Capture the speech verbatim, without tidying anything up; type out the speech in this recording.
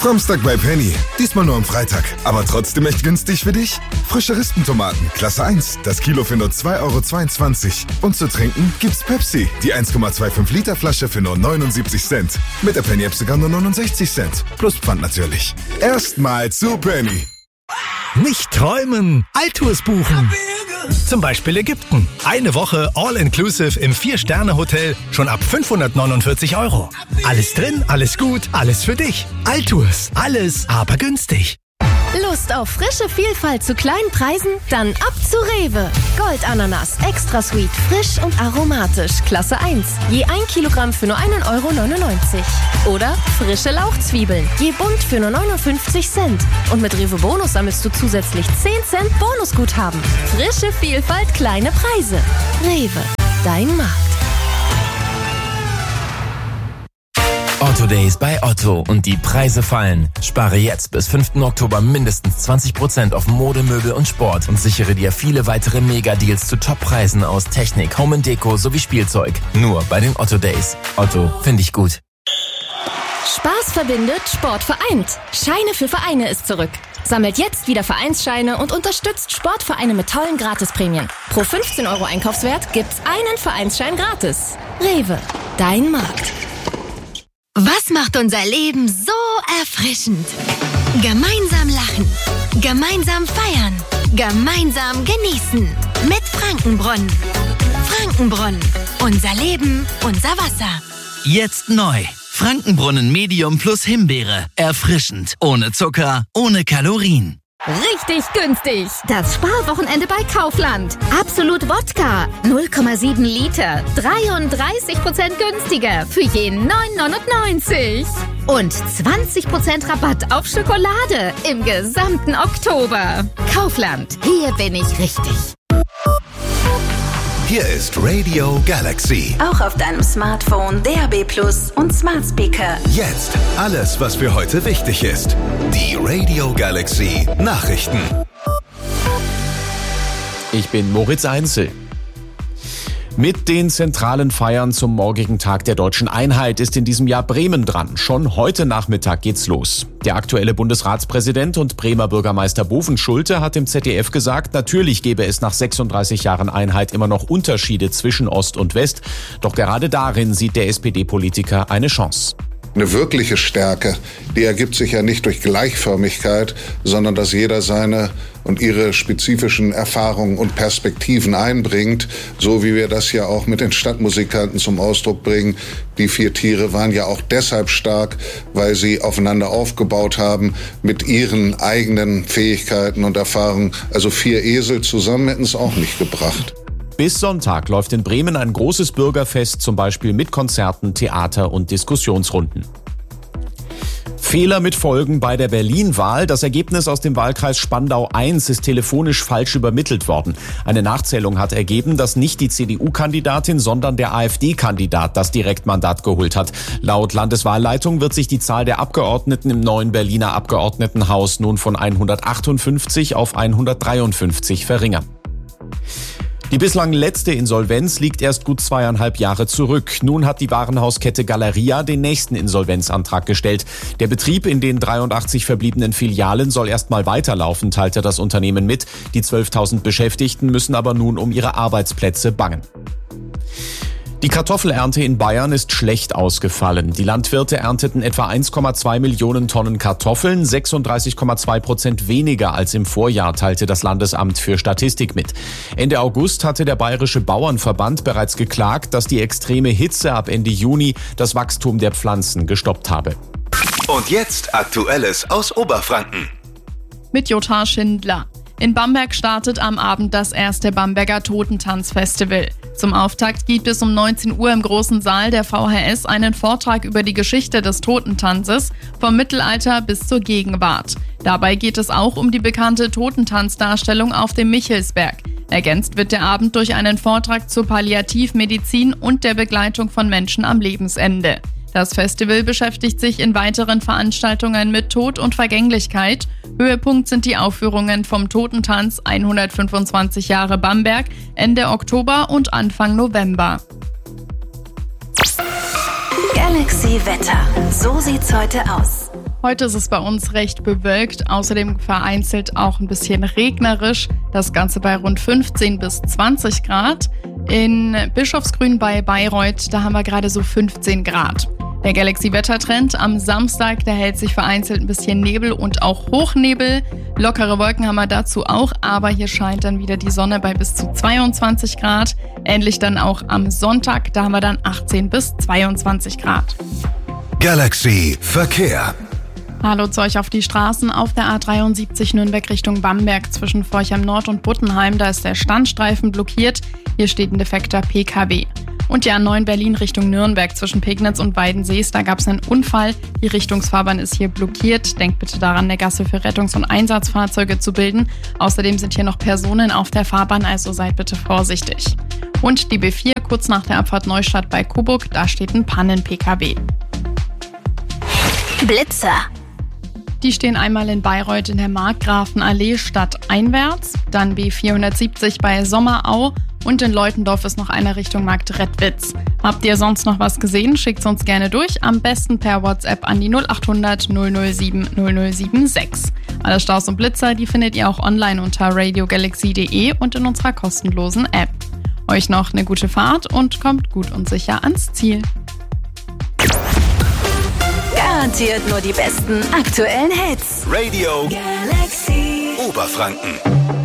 Samstag bei Penny. Diesmal nur am Freitag. Aber trotzdem echt günstig für dich? Frische Rispentomaten, Klasse eins. Das Kilo für nur zwei Euro zweiundzwanzig. Und zu trinken gibt's Pepsi. Die eins Komma fünfundzwanzig Liter Flasche für nur neunundsiebzig Cent. Mit der Penny-App sogar nur neunundsechzig Cent. Plus Pfand natürlich. Erstmal zu Penny. Nicht träumen, Altours buchen. Zum Beispiel Ägypten. Eine Woche All-Inclusive im Vier-Sterne-Hotel schon ab fünfhundertneunundvierzig Euro. Alles drin, alles gut, alles für dich. Altours, alles aber günstig. Lust auf frische Vielfalt zu kleinen Preisen? Dann ab zu Rewe. Goldananas, extra sweet, frisch und aromatisch, Klasse eins. Je ein Kilogramm für nur einen Euro neunundneunzig. Oder frische Lauchzwiebeln, je bunt für nur neunundfünfzig Cent. Und mit Rewe Bonus sammelst du zusätzlich zehn Cent Bonusguthaben. Frische Vielfalt, kleine Preise. Rewe, dein Markt. Otto Days bei Otto und die Preise fallen. Spare jetzt bis fünften Oktober mindestens zwanzig Prozent auf Mode, Möbel und Sport und sichere dir viele weitere Mega-Deals zu Top-Preisen aus Technik, Home and Deko sowie Spielzeug. Nur bei den Otto Days. Otto, finde ich gut. Spaß verbindet, Sport vereint. Scheine für Vereine ist zurück. Sammelt jetzt wieder Vereinsscheine und unterstützt Sportvereine mit tollen Gratisprämien. Pro fünfzehn Euro Einkaufswert gibt's einen Vereinsschein gratis. Rewe, dein Markt. Was macht unser Leben so erfrischend? Gemeinsam lachen, gemeinsam feiern, gemeinsam genießen. Mit Frankenbrunnen. Frankenbrunnen. Unser Leben, unser Wasser. Jetzt neu. Frankenbrunnen Medium plus Himbeere. Erfrischend. Ohne Zucker, ohne Kalorien. Richtig günstig. Das Sparwochenende bei Kaufland. Absolut Wodka. null Komma sieben Liter. dreiunddreißig Prozent günstiger. Für jeden neun neunundneunzig. Und zwanzig Prozent Rabatt auf Schokolade im gesamten Oktober. Kaufland. Hier bin ich richtig. Hier ist Radio Galaxy. Auch auf deinem Smartphone, D A B Plus und Smart Speaker. Jetzt alles, was für heute wichtig ist. Die Radio Galaxy Nachrichten. Ich bin Moritz Einzel. Mit den zentralen Feiern zum morgigen Tag der Deutschen Einheit ist in diesem Jahr Bremen dran. Schon heute Nachmittag geht's los. Der aktuelle Bundesratspräsident und Bremer Bürgermeister Bovenschulte hat im Z D F gesagt, natürlich gäbe es nach sechsunddreißig Jahren Einheit immer noch Unterschiede zwischen Ost und West. Doch gerade darin sieht der S P D-Politiker eine Chance. Eine wirkliche Stärke, die ergibt sich ja nicht durch Gleichförmigkeit, sondern dass jeder seine und ihre spezifischen Erfahrungen und Perspektiven einbringt, so wie wir das ja auch mit den Stadtmusikanten zum Ausdruck bringen. Die vier Tiere waren ja auch deshalb stark, weil sie aufeinander aufgebaut haben mit ihren eigenen Fähigkeiten und Erfahrungen. Also vier Esel zusammen hätten es auch nicht gebracht. Bis Sonntag läuft in Bremen ein großes Bürgerfest, zum Beispiel mit Konzerten, Theater und Diskussionsrunden. Fehler mit Folgen bei der Berlin-Wahl. Das Ergebnis aus dem Wahlkreis Spandau eins ist telefonisch falsch übermittelt worden. Eine Nachzählung hat ergeben, dass nicht die C D U-Kandidatin, sondern der AfD-Kandidat das Direktmandat geholt hat. Laut Landeswahlleitung wird sich die Zahl der Abgeordneten im neuen Berliner Abgeordnetenhaus nun von hundertachtundfünfzig auf hundertdreiundfünfzig verringern. Die bislang letzte Insolvenz liegt erst gut zweieinhalb Jahre zurück. Nun hat die Warenhauskette Galeria den nächsten Insolvenzantrag gestellt. Der Betrieb in den dreiundachtzig verbliebenen Filialen soll erstmal weiterlaufen, teilte das Unternehmen mit. Die zwölftausend Beschäftigten müssen aber nun um ihre Arbeitsplätze bangen. Die Kartoffelernte in Bayern ist schlecht ausgefallen. Die Landwirte ernteten etwa eins Komma zwei Millionen Tonnen Kartoffeln, sechsunddreißig Komma zwei Prozent weniger als im Vorjahr, teilte das Landesamt für Statistik mit. Ende August hatte der Bayerische Bauernverband bereits geklagt, dass die extreme Hitze ab Ende Juni das Wachstum der Pflanzen gestoppt habe. Und jetzt Aktuelles aus Oberfranken. Mit Jutta Schindler. In Bamberg startet am Abend das erste Bamberger Totentanzfestival. Zum Auftakt gibt es um neunzehn Uhr im großen Saal der V H S einen Vortrag über die Geschichte des Totentanzes, vom Mittelalter bis zur Gegenwart. Dabei geht es auch um die bekannte Totentanzdarstellung auf dem Michelsberg. Ergänzt wird der Abend durch einen Vortrag zur Palliativmedizin und der Begleitung von Menschen am Lebensende. Das Festival beschäftigt sich in weiteren Veranstaltungen mit Tod und Vergänglichkeit. Höhepunkt sind die Aufführungen vom Totentanz hundertfünfundzwanzig Jahre Bamberg Ende Oktober und Anfang November. Galaxy Wetter. So sieht's heute aus. Heute ist es bei uns recht bewölkt, außerdem vereinzelt auch ein bisschen regnerisch. Das Ganze bei rund fünfzehn bis zwanzig Grad. In Bischofsgrün bei Bayreuth, da haben wir gerade so fünfzehn Grad. Der Galaxy-Wettertrend am Samstag, der hält sich vereinzelt ein bisschen Nebel und auch Hochnebel. Lockere Wolken haben wir dazu auch, aber hier scheint dann wieder die Sonne bei bis zu zweiundzwanzig Grad. Ähnlich dann auch am Sonntag, da haben wir dann achtzehn bis zweiundzwanzig Grad. Galaxy Verkehr. Hallo zu euch auf die Straßen. Auf der A dreiundsiebzig Nürnberg Richtung Bamberg zwischen Forchheim Nord und Buttenheim, da ist der Standstreifen blockiert. Hier steht ein defekter P K W. Und die A neun Berlin Richtung Nürnberg zwischen Pegnitz und Weidensees, da gab es einen Unfall. Die Richtungsfahrbahn ist hier blockiert. Denkt bitte daran, eine Gasse für Rettungs- und Einsatzfahrzeuge zu bilden. Außerdem sind hier noch Personen auf der Fahrbahn, also seid bitte vorsichtig. Und die B vier kurz nach der Abfahrt Neustadt bei Coburg, da steht ein Pannen-P K W. Blitzer. Die stehen einmal in Bayreuth in der Markgrafenallee stadteinwärts, dann B vierhundertsiebzig bei Sommerau und in Leutendorf ist noch einer Richtung Marktredwitz. Habt ihr sonst noch was gesehen? Schickt's uns gerne durch, am besten per WhatsApp an die null acht hundert null null sieben null null sieben sechs. Alle Staus und Blitzer, die findet ihr auch online unter radio galaxy punkt de und in unserer kostenlosen App. Euch noch eine gute Fahrt und kommt gut und sicher ans Ziel. Garantiert nur die besten aktuellen Hits. Radio Galaxy Oberfranken.